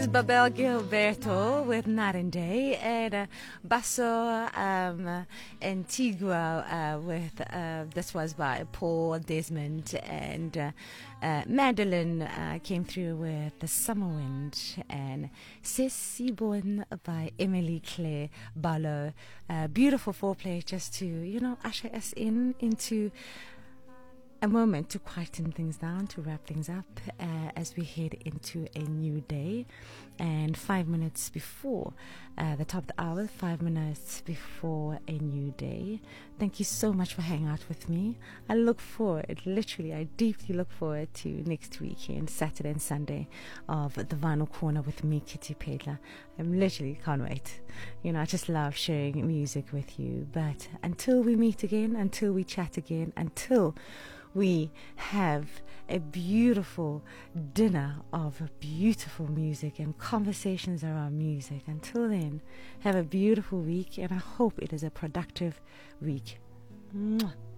was Babel Gilberto with Night and Day, and Basso Antigua with, this was by Paul Desmond, and Mandolin came through with The Summer Wind, and Sissibon by Emily Claire Barlow. Beautiful foreplay just to, usher us into a moment to quieten things down, to wrap things up as we head into a new day. And 5 minutes before the top of the hour, 5 minutes before a new day. Thank you so much for hanging out with me. I deeply look forward to next weekend, Saturday and Sunday, of the Vinyl Corner with me, Kitty Pedler. I literally can't wait. I just love sharing music with you. But until we meet again, until we chat again, until we have a beautiful dinner of beautiful music and conversations around music. Until then, have a beautiful week, and I hope it is a productive week. Mwah.